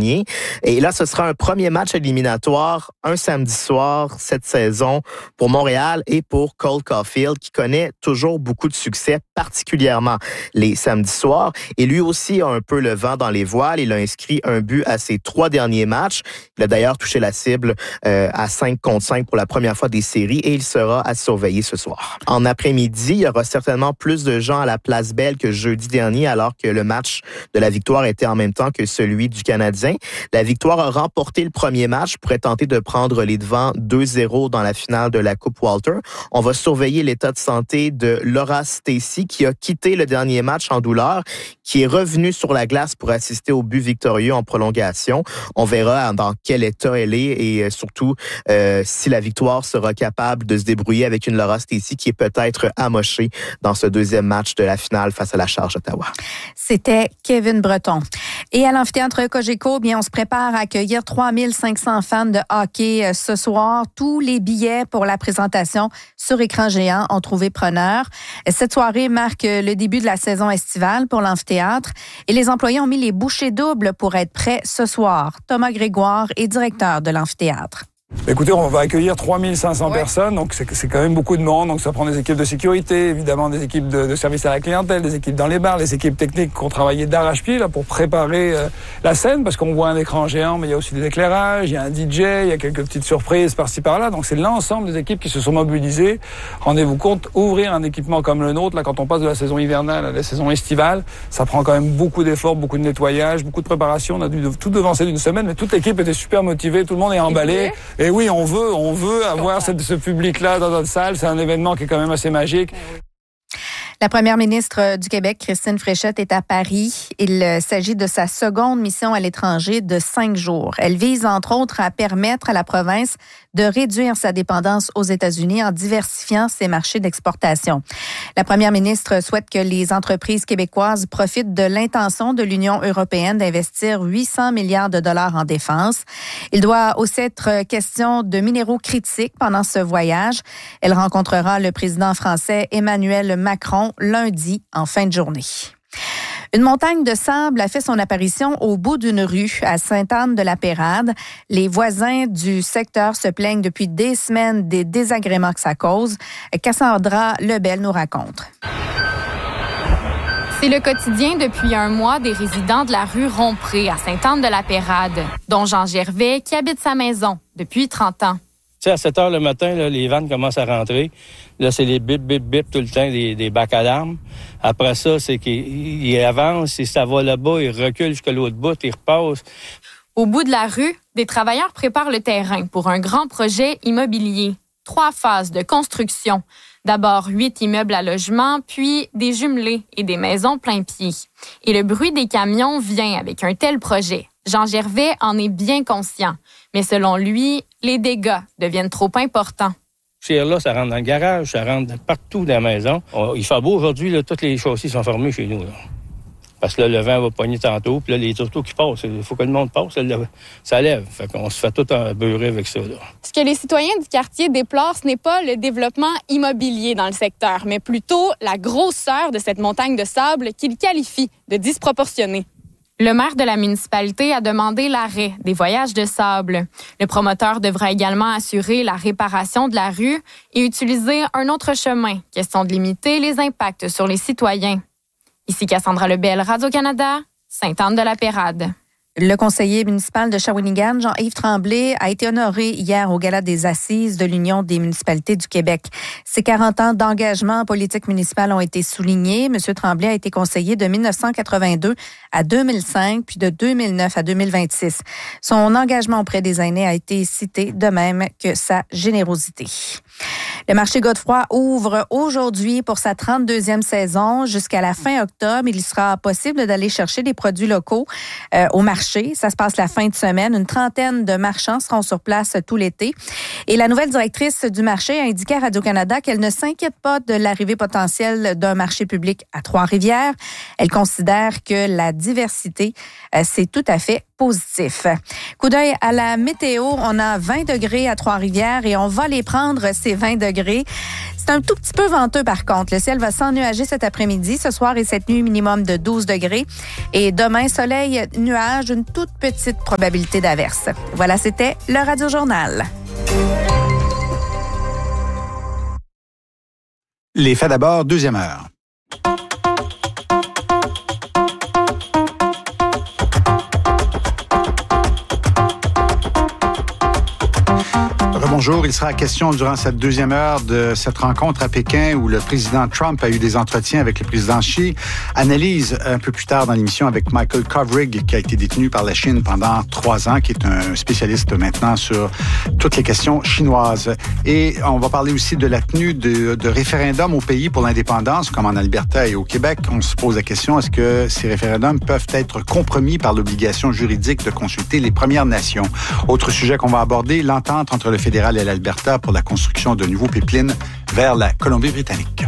dernier. Et là, ce sera un premier match éliminatoire, un samedi soir cette saison pour Montréal et pour Cole Caulfield, qui connaît toujours beaucoup de succès, particulièrement les samedis soirs. Et lui aussi a un peu le vent dans les voiles. Il a inscrit un but à ses 3 derniers matchs. Il a d'ailleurs touché la cible à 5 contre 5 pour la première fois des séries et il sera à surveiller ce soir. En après-midi, il y aura certainement plus de gens à la Place Belle que jeudi dernier, alors que le match de la victoire était en même temps que celui du Canadien. La victoire a remporté le premier match, pourrait tenter de prendre les devants 2-0 dans la finale de la Coupe Walter. On va surveiller l'état de santé de Laura Stacey, qui a quitté le dernier match en douleur, qui est revenue sur la glace pour assister au but victorieux en prolongation. On verra dans quel état elle est et surtout si la victoire sera capable de se débrouiller avec une Laura Stacey qui est peut-être amochée dans ce deuxième match de la finale face à la Charge d'Ottawa. C'était Kevin Breton. Et à l'amphithéâtre Cogeco, bien, on se prépare à accueillir 3500 fans de hockey ce soir. Tous les billets pour la présentation sur écran géant ont trouvé preneur. Cette soirée marque le début de la saison estivale pour l'amphithéâtre et les employés ont mis les bouchées doubles pour être prêts ce soir. Thomas Grégoire est directeur de l'amphithéâtre. Écoutez, on va accueillir 3500 personnes, donc c'est quand même beaucoup de monde. Donc ça prend des équipes de sécurité, évidemment des équipes de service à la clientèle, des équipes dans les bars, les équipes techniques qui ont travaillé d'arrache-pied là pour préparer la scène, parce qu'on voit un écran géant, mais il y a aussi des éclairages, il y a un DJ, il y a quelques petites surprises par-ci par-là. Donc c'est l'ensemble des équipes qui se sont mobilisées. Rendez-vous compte, ouvrir un équipement comme le nôtre, là quand on passe de la saison hivernale à la saison estivale, ça prend quand même beaucoup d'efforts, beaucoup de nettoyage, beaucoup de préparation. On a dû tout devancer d'une semaine, mais toute l'équipe était super motivée, tout le monde est emballé. Et oui, on veut avoir ce public-là dans notre salle. C'est un événement qui est quand même assez magique. La première ministre du Québec, Christine Fréchette, est à Paris. Il s'agit de sa seconde mission à l'étranger de 5 jours. Elle vise, entre autres, à permettre à la province de réduire sa dépendance aux États-Unis en diversifiant ses marchés d'exportation. La première ministre souhaite que les entreprises québécoises profitent de l'intention de l'Union européenne d'investir 800 milliards de dollars en défense. Il doit aussi être question de minéraux critiques pendant ce voyage. Elle rencontrera le président français Emmanuel Macron lundi en fin de journée. Une montagne de sable a fait son apparition au bout d'une rue à Sainte-Anne-de-la-Pérade. Les voisins du secteur se plaignent depuis des semaines des désagréments que ça cause. Cassandra Lebel nous raconte. C'est le quotidien depuis un mois des résidents de la rue Rompré à Sainte-Anne-de-la-Pérade, dont Jean Gervais qui habite sa maison depuis 30 ans. Tu sais, à 7 heures le matin, là, les vannes commencent à rentrer. Là, c'est les bip, bip, bip tout le temps, des bacs à larmes. Après ça, c'est qu'ils avancent, et ça va là-bas, ils reculent jusqu'à l'autre bout, ils repassent. Au bout de la rue, des travailleurs préparent le terrain pour un grand projet immobilier. 3 phases de construction. D'abord 8 immeubles à logement, puis des jumelés et des maisons plein pied. Et le bruit des camions vient avec un tel projet. Jean Gervais en est bien conscient. Mais selon lui, les dégâts deviennent trop importants. Là, ça rentre dans le garage, ça rentre partout dans la maison. Il fait beau aujourd'hui, là, toutes les châssis sont fermés chez nous. Là. Parce que là, le vent va pogner tantôt, puis là, les autos qui passent, il faut que le monde passe, là, ça lève. Fait qu'on se fait tout beurrer avec ça. Là. Ce que les citoyens du quartier déplorent, ce n'est pas le développement immobilier dans le secteur, mais plutôt la grosseur de cette montagne de sable qu'ils qualifient de disproportionnée. Le maire de la municipalité a demandé l'arrêt des voyages de sable. Le promoteur devra également assurer la réparation de la rue et utiliser un autre chemin, question de limiter les impacts sur les citoyens. Ici Cassandra Lebel, Radio-Canada, Sainte-Anne-de-la-Pérade. Le conseiller municipal de Shawinigan, Jean-Yves Tremblay, a été honoré hier au Gala des Assises de l'Union des municipalités du Québec. Ses 40 ans d'engagement en politique municipale ont été soulignés. M. Tremblay a été conseiller de 1982 à 2005, puis de 2009 à 2026. Son engagement auprès des aînés a été cité, de même que sa générosité. Le marché Godefroy ouvre aujourd'hui pour sa 32e saison. Jusqu'à la fin octobre, il sera possible d'aller chercher des produits locaux au marché. Ça se passe la fin de semaine. Une trentaine de marchands seront sur place tout l'été. Et la nouvelle directrice du marché a indiqué à Radio-Canada qu'elle ne s'inquiète pas de l'arrivée potentielle d'un marché public à Trois-Rivières. Elle considère que la diversité, c'est tout à fait positif. Coup d'œil à la météo, on a 20 degrés à Trois-Rivières et on va les prendre, ces 20 degrés. C'est un tout petit peu venteux par contre. Le ciel va s'ennuager cet après-midi, ce soir et cette nuit, minimum de 12 degrés. Et demain, soleil, nuage, une toute petite probabilité d'averse. Voilà, c'était le Radio Journal. Les faits d'abord, deuxième heure. Bonjour, il sera question durant cette deuxième heure de cette rencontre à Pékin où le président Trump a eu des entretiens avec le président Xi. Analyse un peu plus tard dans l'émission avec Michael Kovrig, qui a été détenu par la Chine pendant 3 ans, qui est un spécialiste maintenant sur toutes les questions chinoises. Et on va parler aussi de la tenue de référendums au pays pour l'indépendance, comme en Alberta et au Québec. On se pose la question, est-ce que ces référendums peuvent être compromis par l'obligation juridique de consulter les Premières Nations? Autre sujet qu'on va aborder, l'entente entre le fédéral et l'Alberta pour la construction de nouveaux pipelines vers la Colombie-Britannique.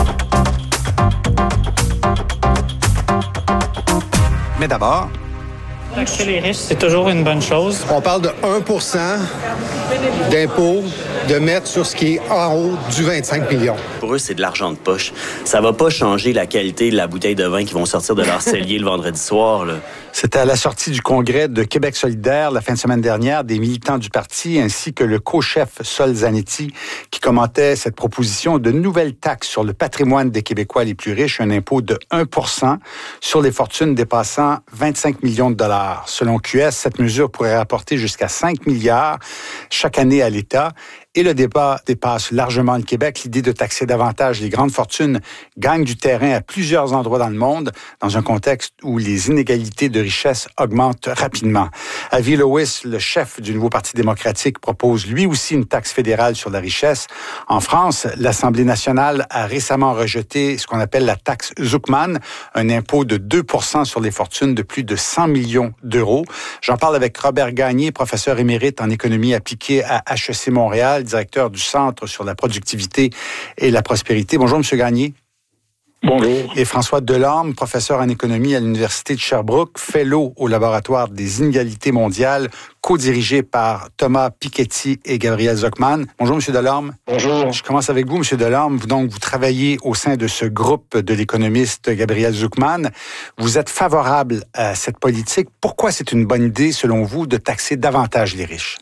Mais d'abord... Taxer les riches, c'est toujours une bonne chose. On parle de 1% d'impôt de mettre sur ce qui est en haut du 25 millions. Pour eux, c'est de l'argent de poche. Ça va pas changer la qualité de la bouteille de vin qui vont sortir de leur cellier le vendredi soir, là. C'était à la sortie du congrès de Québec solidaire la fin de semaine dernière, des militants du parti ainsi que le co-chef Sol Zanetti qui commentait cette proposition de nouvelle taxe sur le patrimoine des Québécois les plus riches, un impôt de 1% sur les fortunes dépassant 25 millions de dollars. Selon QS, cette mesure pourrait rapporter jusqu'à 5 milliards chaque année à l'État. Et le débat dépasse largement le Québec. L'idée de taxer davantage les grandes fortunes gagne du terrain à plusieurs endroits dans le monde, dans un contexte où les inégalités de richesse augmentent rapidement. Avi Lois, le chef du nouveau Parti démocratique, propose lui aussi une taxe fédérale sur la richesse. En France, l'Assemblée nationale a récemment rejeté ce qu'on appelle la taxe Zuckman, un impôt de 2% sur les fortunes de plus de 100 millions d'euros. J'en parle avec Robert Gagné, professeur émérite en économie appliquée à HEC Montréal, directeur du Centre sur la productivité et la prospérité. Bonjour, M. Gagné. Bonjour. Et François Delorme, professeur en économie à l'Université de Sherbrooke, fellow au laboratoire des inégalités mondiales, co-dirigé par Thomas Piketty et Gabriel Zuckman. Bonjour, M. Delorme. Bonjour. Je commence avec vous, M. Delorme. Donc, vous travaillez au sein de ce groupe de l'économiste Gabriel Zuckman. Vous êtes favorable à cette politique. Pourquoi c'est une bonne idée, selon vous, de taxer davantage les riches?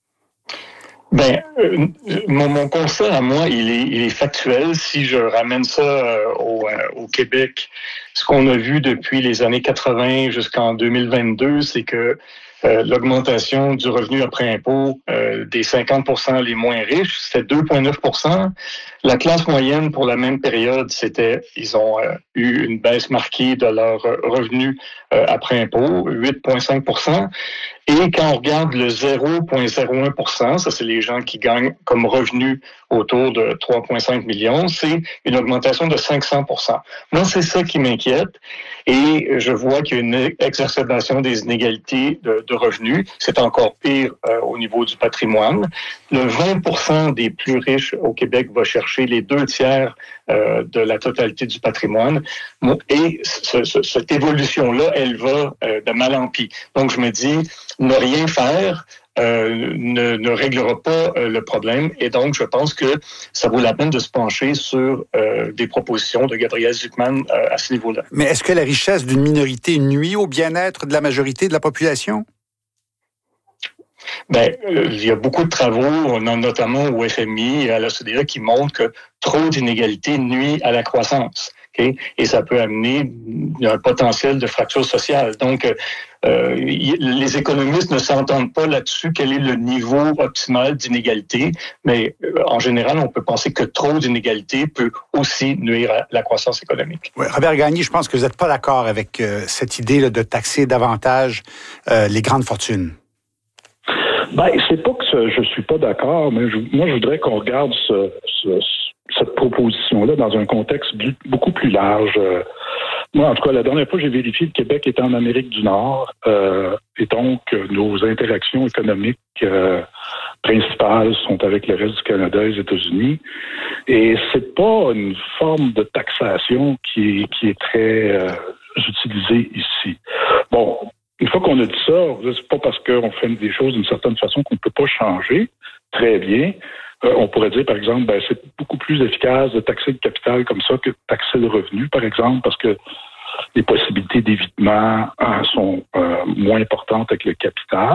Ben, mon constat à moi, il est factuel. Si je ramène ça au Québec, ce qu'on a vu depuis les années 80 jusqu'en 2022, c'est que l'augmentation du revenu après impôt des 50% les moins riches, c'était 2,9%. La classe moyenne pour la même période, ils ont eu une baisse marquée de leur revenu après impôt, 8,5%. Et quand on regarde le 0,01%, ça c'est les gens qui gagnent comme revenu autour de 3,5 millions, c'est une augmentation de 500%. Moi, c'est ça qui m'inquiète. Et je vois qu'il y a une exacerbation des inégalités de revenus. C'est encore pire au niveau du patrimoine. Le 20% des plus riches au Québec va chercher les 2/3 de la totalité du patrimoine. Et cette évolution-là, elle va de mal en pis. Donc, je me dis, ne rien faire ne réglera pas le problème. Et donc, je pense que ça vaut la peine de se pencher sur des propositions de Gabriel Zuckman à ce niveau-là. Mais est-ce que la richesse d'une minorité nuit au bien-être de la majorité de la population? Ben, il y a beaucoup de travaux, notamment au FMI et à l'OCDE, qui montrent que trop d'inégalités nuit à la croissance. Okay? Et ça peut amener un potentiel de fracture sociale. Donc, les économistes ne s'entendent pas là-dessus quel est le niveau optimal d'inégalité, mais en général, on peut penser que trop d'inégalités peut aussi nuire à la croissance économique. Oui, Robert Gagné, je pense que vous n'êtes pas d'accord avec cette idée là, de taxer davantage les grandes fortunes. Ben, c'est pas que je suis pas d'accord, mais moi, je voudrais qu'on regarde cette proposition-là dans un contexte beaucoup plus large. Moi, en tout cas, la dernière fois, j'ai vérifié, le Québec était en Amérique du Nord, et donc nos interactions économiques principales sont avec le reste du Canada et les États-Unis. Et c'est pas une forme de taxation qui est très utilisée ici. Bon, une fois qu'on a dit ça, c'est pas parce qu'on fait des choses d'une certaine façon qu'on ne peut pas changer. Très bien. On pourrait dire, par exemple, c'est beaucoup plus efficace de taxer le capital comme ça que de taxer le revenu, par exemple, parce que les possibilités d'évitement sont moins importantes avec le capital.